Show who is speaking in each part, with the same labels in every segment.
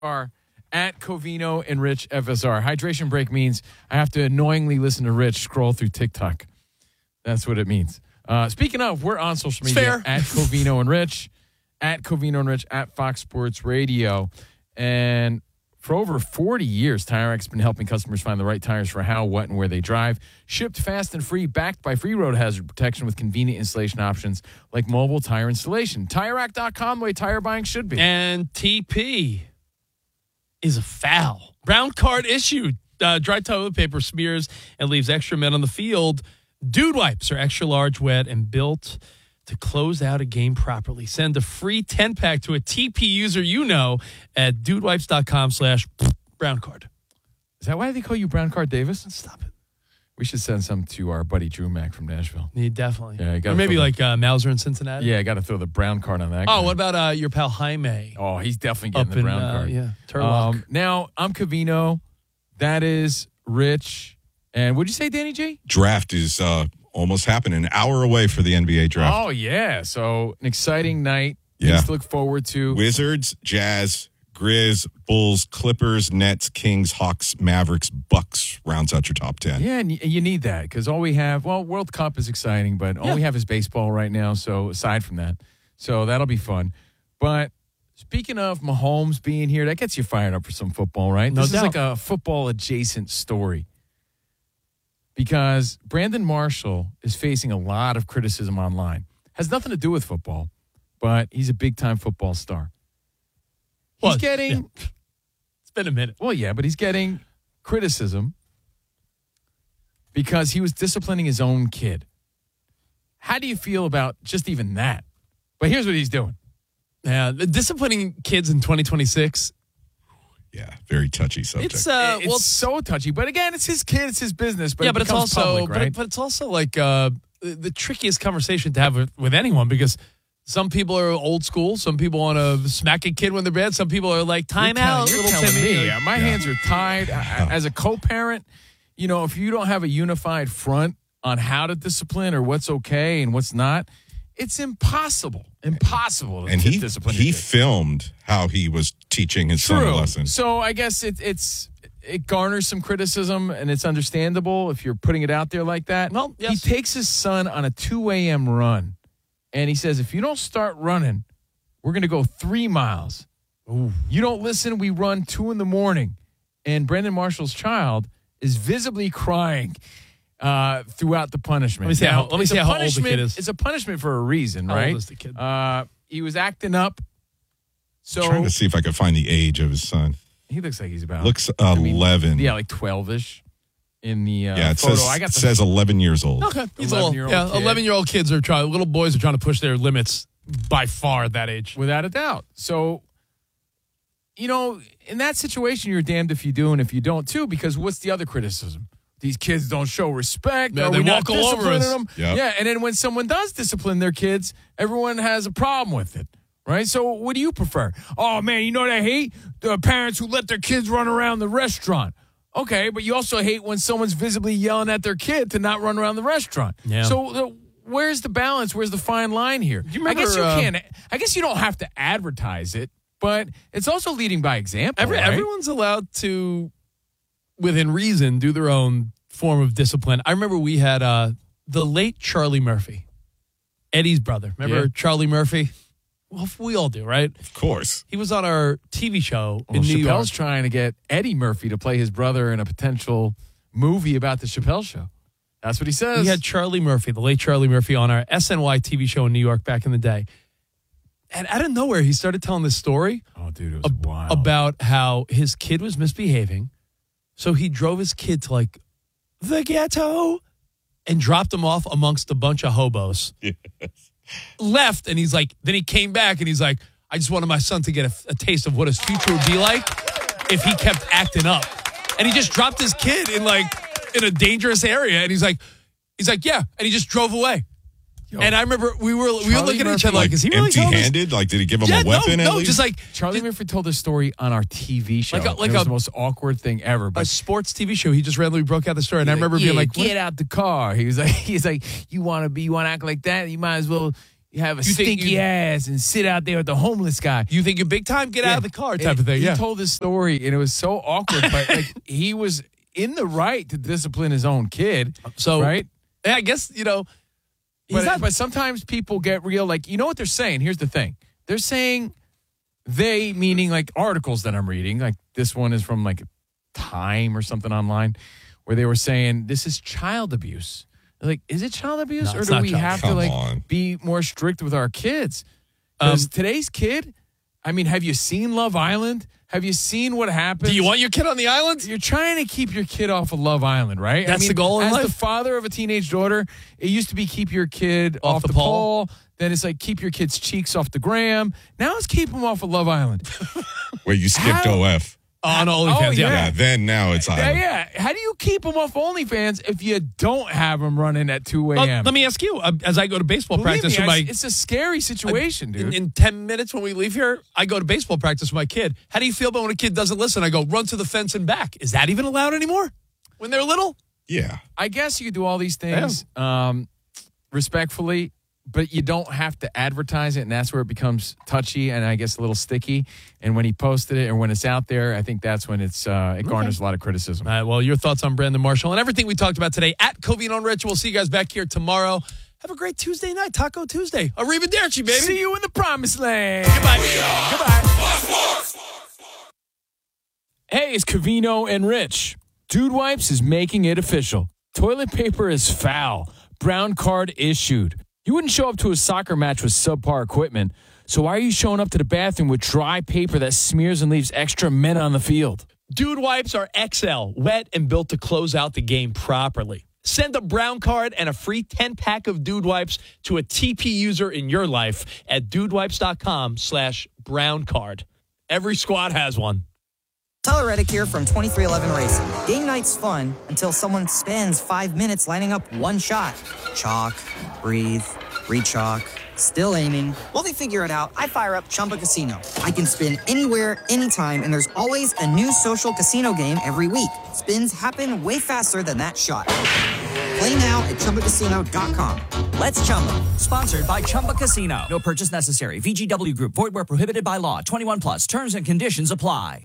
Speaker 1: are at Covino and Rich FSR. Hydration break means I have to annoyingly listen to Rich scroll through TikTok. That's what it means. Speaking of, we're on social media at Covino and Rich, at Covino and Rich, at Fox Sports Radio. And for over 40 years, TireRack has been helping customers find the right tires for how, what, and where they drive. Shipped fast and free, backed by free road hazard protection with convenient installation options like mobile tire installation. TireRack.com, the way tire buying should be.
Speaker 2: And TP is a foul. Brown card issued. Dry toilet paper smears and leaves extra men on the field. Dude wipes are extra large, wet, and built to close out a game properly. Send a free 10-pack to a TP user you know at dudewipes.com/brown card.
Speaker 1: Is that why they call you Brown Card Davis?
Speaker 2: Stop it.
Speaker 1: We should send some to our buddy Drew Mack from Nashville.
Speaker 2: Yeah, definitely.
Speaker 1: Yeah,
Speaker 2: or maybe like Mauser in Cincinnati.
Speaker 1: Yeah, I got to throw the brown card on that.
Speaker 2: Oh, what about your pal Jaime?
Speaker 1: Oh, he's definitely getting the brown card.
Speaker 2: Yeah, Turlock.
Speaker 1: Now, I'm Covino. That is Rich. And what'd you say, Danny G?
Speaker 3: Draft is almost happening. An hour away for the NBA draft.
Speaker 1: Oh, yeah. So an exciting night.
Speaker 3: Yeah.
Speaker 1: Things to look forward to.
Speaker 3: Wizards, Jazz, Grizz, Bulls, Clippers, Nets, Kings, Hawks, Mavericks, Bucks rounds out your top 10.
Speaker 1: Yeah, and you need that because all we have, well, World Cup is exciting, but all we have is baseball right now. So aside from that, so that'll be fun. But speaking of Mahomes being here, that gets you fired up for some football, right?
Speaker 2: No
Speaker 1: This
Speaker 2: doubt.
Speaker 1: is like a football adjacent story because Brandon Marshall is facing a lot of criticism online. Has nothing to do with football, but he's a big time football star. He's getting.
Speaker 2: Yeah. It's been a minute.
Speaker 1: Well, yeah, but he's getting criticism because he was disciplining his own kid. How do you feel about just even that? But here's what he's doing.
Speaker 2: Yeah, disciplining kids in 2026.
Speaker 3: Yeah, very touchy subject.
Speaker 1: It's so touchy. But again, it's his kid, it's his business. But
Speaker 2: yeah,
Speaker 1: it
Speaker 2: but it's
Speaker 1: becomes
Speaker 2: also,
Speaker 1: public, right?
Speaker 2: but it's also like the trickiest conversation to have with anyone because some people are old school. Some people want to smack a kid when they're bad. Some people are like, time out,
Speaker 1: You're
Speaker 2: little
Speaker 1: telling
Speaker 2: Timmy.
Speaker 1: me, my hands are tied. As a co-parent, if you don't have a unified front on how to discipline or what's okay and what's not, it's impossible to discipline your
Speaker 3: he
Speaker 1: kid.
Speaker 3: filmed how he was teaching his son a lesson.
Speaker 1: So I guess it garners some criticism, and it's understandable if you're putting it out there like that.
Speaker 2: Well, yes.
Speaker 1: He takes his son on a 2 a.m. run, and he says, if you don't start running, we're going to go 3 miles. Ooh. You don't listen, we run 2 a.m. And Brandon Marshall's child is visibly crying throughout the punishment.
Speaker 2: Let me see how old the kid is.
Speaker 1: It's a punishment for a reason,
Speaker 2: How
Speaker 1: right?
Speaker 2: old is the kid?
Speaker 1: He was acting up. So
Speaker 3: Trying to see if I could find the age of his son.
Speaker 1: he looks like he's about
Speaker 3: 11.
Speaker 1: Yeah, like 12-ish in the
Speaker 3: It
Speaker 1: photo.
Speaker 3: says 11 years old.
Speaker 2: Okay, he's
Speaker 1: 11-year-old kid.
Speaker 2: 11-year-old kids are trying. Little boys are trying to push their limits by far at that age.
Speaker 1: Without a doubt. So, in that situation, you're damned if you do and if you don't too, because what's the other criticism? These kids don't show respect.
Speaker 2: Yeah,
Speaker 1: Are
Speaker 2: they
Speaker 1: we not
Speaker 2: walk all over us.
Speaker 1: disciplining them?
Speaker 3: Yep.
Speaker 1: Yeah, and then when someone does discipline their kids, everyone has a problem with it, right? So what do you prefer? Oh, man, you know what I hate? The parents who let their kids run around the restaurant. Okay, but you also hate when someone's visibly yelling at their kid to not run around the restaurant.
Speaker 2: Yeah.
Speaker 1: So where's the balance? Where's the fine line here?
Speaker 2: Do you remember,
Speaker 1: I guess you don't have to advertise it, but it's also leading by example. Right?
Speaker 2: Everyone's allowed to, within reason, do their own form of discipline. I remember we had the late Charlie Murphy, Eddie's brother. Remember Charlie Murphy? Well, we all do, right?
Speaker 3: Of course.
Speaker 2: He was on our TV show in New
Speaker 1: Chappelle's
Speaker 2: York.
Speaker 1: trying to get Eddie Murphy to play his brother in a potential movie about the Chappelle Show. That's what he says.
Speaker 2: We had Charlie Murphy, the late Charlie Murphy, on our SNY TV show in New York back in the day. And out of nowhere, he started telling this story
Speaker 1: it was wild.
Speaker 2: about how his kid was misbehaving. So he drove his kid to like the ghetto and dropped him off amongst a bunch of hobos.
Speaker 3: Yes.
Speaker 2: Left, and he's like, then he came back and he's like, I just wanted my son to get a taste of what his future would be like if he kept acting up. And he just dropped his kid in a dangerous area, and he's like, yeah, and he just drove away. And I remember we were looking at each other like, is he really telling us?
Speaker 3: Empty-handed? Like, did he give him a weapon?
Speaker 2: No, just like
Speaker 1: Charlie Murphy told this story on our TV show.
Speaker 2: Like
Speaker 1: it was the most awkward thing ever.
Speaker 2: a
Speaker 1: But
Speaker 2: sports TV show. He just randomly broke out the story, and I remember being like,
Speaker 1: get out the car. He's like, you want to act like that? You might as well, have a stinky ass and sit out there with the homeless guy.
Speaker 2: You think you're big time? Get out of the car type of thing.
Speaker 1: He told this story, and it was so awkward, but like he was in the right to discipline his own kid.
Speaker 2: So,
Speaker 1: right?
Speaker 2: Yeah, I guess,
Speaker 1: But sometimes people get real, like, you know what they're saying? Here's the thing. They're saying meaning like articles that I'm reading. Like this one is from like Time or something online where they were saying this is child abuse. Like, is it child abuse, or do we have to be more strict with our kids? Because today's kid, I mean, have you seen Love Island? Have you seen what happens?
Speaker 2: Do you want your kid on the island?
Speaker 1: You're trying to keep your kid off of Love Island, right?
Speaker 2: That's the goal in life.
Speaker 1: As the father of a teenage daughter, it used to be keep your kid off the pole. Then it's like keep your kid's cheeks off the gram. Now it's keep them off of Love Island.
Speaker 3: Where you skipped OF.
Speaker 2: On OnlyFans,
Speaker 3: yeah. Then now it's Island.
Speaker 1: Yeah. How do you keep them off OnlyFans if you don't have them running at 2 a.m.?
Speaker 2: Let me ask you, as I go to baseball practice with my...
Speaker 1: It's a scary situation, dude.
Speaker 2: In 10 minutes when we leave here, I go to baseball practice with my kid. How do you feel about when a kid doesn't listen? I go, run to the fence and back. Is that even allowed anymore when they're little?
Speaker 3: Yeah.
Speaker 1: I guess you could do all these things respectfully, but you don't have to advertise it, and that's where it becomes touchy and I guess a little sticky. And when he posted it or when it's out there, I think that's when it garners a lot of criticism.
Speaker 2: Well, your thoughts on Brandon Marshall and everything we talked about today at Covino and Rich. We'll see you guys back here tomorrow. Have a great Tuesday night, Taco Tuesday. Arrivederci, baby.
Speaker 1: See you in the promised land.
Speaker 2: Goodbye.
Speaker 1: Goodbye. Hey, it's Covino and Rich. Dude Wipes is making it official. Toilet paper is foul. Brown card issued. You wouldn't show up to a soccer match with subpar equipment, so why are you showing up to the bathroom with dry paper that smears and leaves extra men on the field?
Speaker 2: Dude Wipes are XL, wet and built to close out the game properly. Send a brown card and a free 10-pack of Dude Wipes to a TP user in your life at dudewipes.com/brown card. Every squad has one.
Speaker 4: Tyler Reddick here from 2311 Racing. Game night's fun until someone spends 5 minutes lining up one shot. Chalk, breathe, re-chalk, still aiming. While they figure it out, I fire up Chumba Casino. I can spin anywhere, anytime, and there's always a new social casino game every week. Spins happen way faster than that shot. Play now at ChumbaCasino.com. Let's Chumba.
Speaker 5: Sponsored by Chumba Casino. No purchase necessary. VGW Group. Void where prohibited by law. 21 plus. Terms and conditions apply.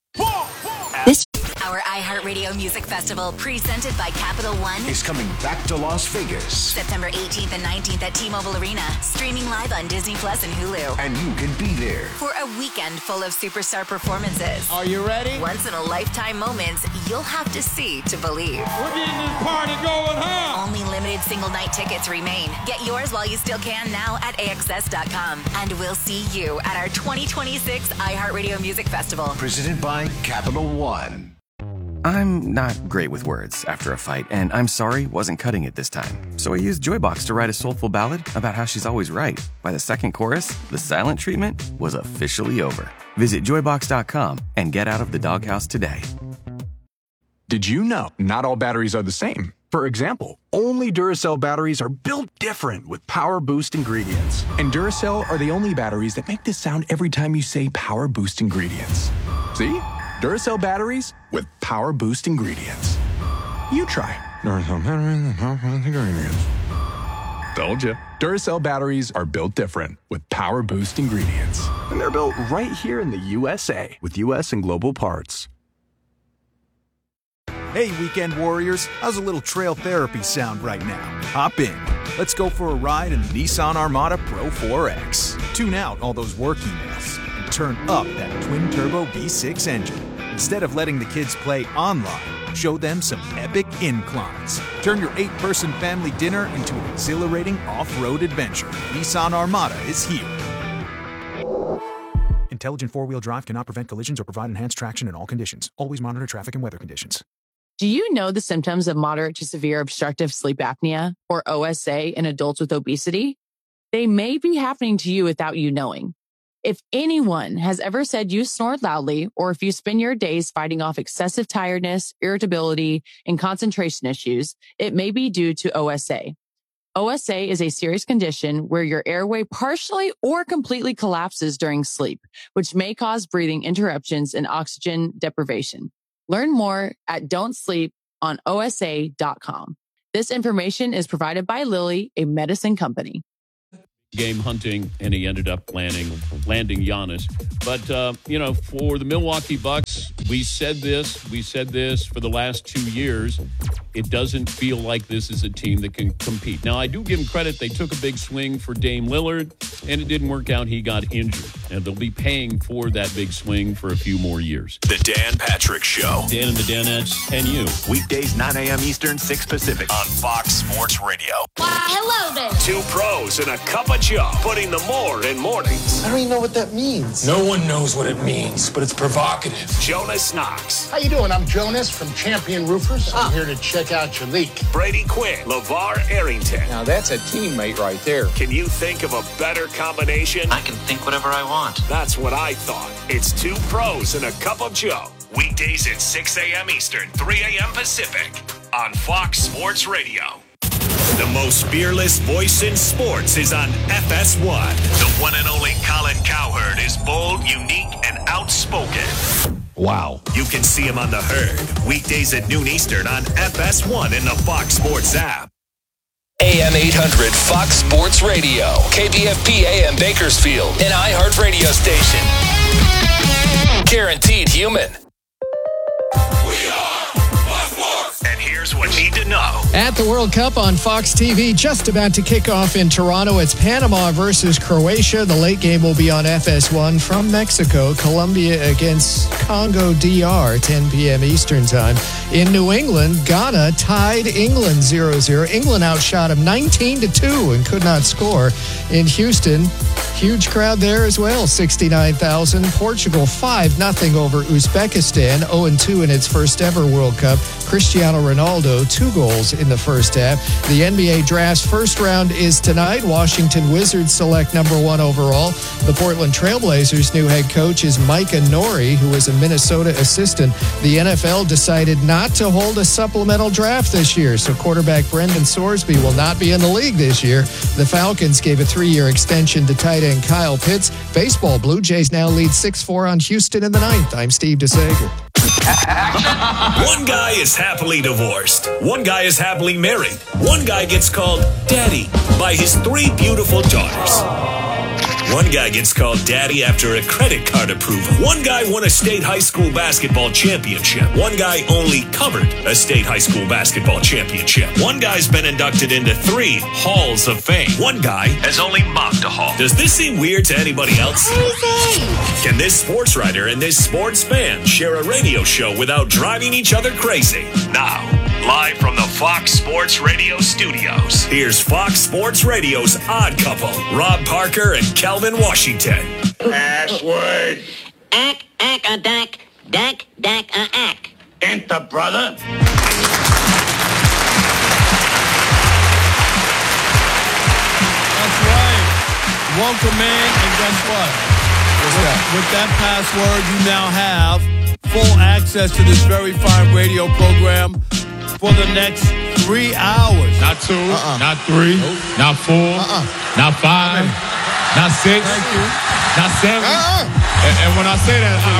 Speaker 6: Our iHeartRadio Music Festival, presented by Capital One,
Speaker 7: is coming back to Las Vegas.
Speaker 6: September 18th and 19th at T-Mobile Arena, streaming live on Disney Plus and Hulu.
Speaker 7: And you can be there
Speaker 6: For a weekend full of superstar performances.
Speaker 1: Are you ready?
Speaker 6: Once-in-a-lifetime moments you'll have to see to believe.
Speaker 8: We're getting this party going, huh?
Speaker 6: Only limited single-night tickets remain. Get yours while you still can now at AXS.com. And we'll see you at our 2026 iHeartRadio Music Festival.
Speaker 7: Presented by Capital One.
Speaker 9: I'm not great with words after a fight, and I'm sorry wasn't cutting it this time. So I used Joybox to write a soulful ballad about how she's always right. By the second chorus, the silent treatment was officially over. Visit Joybox.com and get out of the doghouse today.
Speaker 10: Did you know not all batteries are the same? For example, only Duracell batteries are built different with Power Boost ingredients. And Duracell are the only batteries that make this sound every time you say Power Boost ingredients. See? Duracell batteries with Power Boost ingredients. You try. Duracell batteries with Power Boost ingredients. Told you. Duracell batteries are built different with Power Boost ingredients. And they're built right here in the USA with US and global parts.
Speaker 11: Hey, weekend warriors, how's a little trail therapy sound right now? Hop in. Let's go for a ride in the Nissan Armada Pro 4X. Tune out all those work emails and turn up that twin-turbo V6 engine. Instead of letting the kids play online, show them some epic inclines. Turn your 8-person family dinner into an exhilarating off-road adventure. Nissan Armada is here. Intelligent four-wheel drive cannot prevent collisions or provide enhanced traction in all conditions. Always monitor traffic and weather conditions.
Speaker 12: Do you know the symptoms of moderate to severe obstructive sleep apnea, or OSA, in adults with obesity? They may be happening to you without you knowing. If anyone has ever said you snore loudly, or if you spend your days fighting off excessive tiredness, irritability, and concentration issues, it may be due to OSA. OSA is a serious condition where your airway partially or completely collapses during sleep, which may cause breathing interruptions and oxygen deprivation. Learn more at don'tsleeponosa.com. This information is provided by Lilly, a medicine company.
Speaker 13: game hunting, and he ended up landing Giannis. But, for the Milwaukee Bucks, we said this for the last 2 years. It doesn't feel like this is a team that can compete. Now, I do give them credit. They took a big swing for Dame Lillard, and it didn't work out. He got injured, and they'll be paying for that big swing for a few more years.
Speaker 14: The Dan Patrick Show.
Speaker 13: Dan and the Danettes and you.
Speaker 14: Weekdays, 9 a.m. Eastern, 6 Pacific. On Fox Sports Radio.
Speaker 15: Hello there.
Speaker 14: 2 pros and a cup of joe. Putting the more in mornings.
Speaker 16: I don't even know what that means.
Speaker 17: No one knows what it means, but it's provocative.
Speaker 14: Jonas Knox.
Speaker 18: How you doing? I'm Jonas from Champion Roofers. I'm here to check out your leak.
Speaker 14: Brady Quinn. LeVar Arrington.
Speaker 16: Now that's a teammate right there.
Speaker 14: Can you think of a better combination?
Speaker 19: I can think whatever I want.
Speaker 14: That's what I thought. It's 2 pros and a cup of joe. Weekdays at 6 a.m. Eastern, 3 a.m. Pacific. On Fox Sports Radio. The most fearless voice in sports is on FS1. The one and only Colin Cowherd is bold, unique, and outspoken.
Speaker 3: Wow.
Speaker 14: You can see him on The Herd. Weekdays at noon Eastern on FS1 in the Fox Sports app.
Speaker 20: AM 800 Fox Sports Radio. KPFP AM Bakersfield. An iHeart radio station. Guaranteed human.
Speaker 14: And here's what you need to know.
Speaker 21: At the World Cup on Fox TV, just about to kick off in Toronto. It's Panama versus Croatia. The late game will be on FS1 from Mexico. Colombia against Congo DR, 10 p.m. Eastern time. In New England, Ghana tied England 0-0. England outshot them 19-2 and could not score. In Houston, huge crowd there as well, 69,000. Portugal 5-0 over Uzbekistan, 0-2 in its first ever World Cup. Cristiano Ronaldo, 2 goals in the first half. The NBA draft's first round is tonight. Washington Wizards select number 1 overall. The Portland Trailblazers' new head coach is Micah Nori, who is a Minnesota assistant. The NFL decided not to hold a supplemental draft this year, so quarterback Brendan Sorsby will not be in the league this year. The Falcons gave a 3-year extension to tight end Kyle Pitts. Baseball, Blue Jays now lead 6-4 on Houston in the 9th. I'm Steve DeSager.
Speaker 14: One guy is happily divorced. One guy is happily married. One guy gets called Daddy by his 3 beautiful daughters. One guy gets called Daddy after a credit card approval. One guy won a state high school basketball championship. One guy only covered a state high school basketball championship. One guy's been inducted into 3 halls of fame. One guy has only mopped a hall. Does this seem weird to anybody else? Can this sports writer and this sports fan share a radio show without driving each other crazy? Now, live from the Fox Sports Radio studios, here's Fox Sports Radio's odd couple, Rob Parker and Calvin Washington.
Speaker 18: Password.
Speaker 15: Ack, a dack, dack, a ack.
Speaker 18: Enter, brother.
Speaker 2: That's right. Welcome in, and guess what? With that password, you now have full access to this very fine radio program for the next 3 hours.
Speaker 8: Not 2, not 3, not 4, not 5, not 6, not 7. And when I say that,